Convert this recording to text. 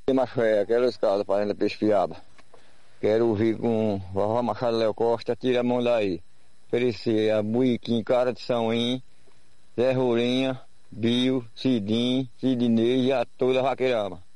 Mas é aquelas casas fazendo peixe-piaba. Quero vir com vovó Machado Léo Costa, tira a mão daí. Oferecer a Buiquim, Cara de Sãoim, Zé Rolinha, Bio, Cidim, Sidney e a toda a Vaqueirama.